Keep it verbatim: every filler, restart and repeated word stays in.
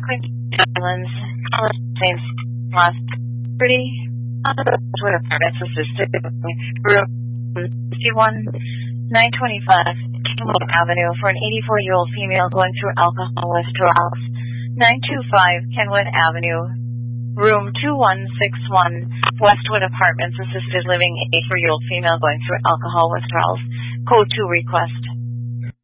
Islands, Saints, Lost Pretty, Westwood Apartments Assisted, room fifty-one, nine twenty-five, Kingwood Avenue for an eighty-four-year-old female going through alcohol withdrawals. nine two five Kenwood Avenue, room two one six one, Westwood Apartments Assisted Living, eighty-four-year-old female going through alcohol withdrawals. Code two request.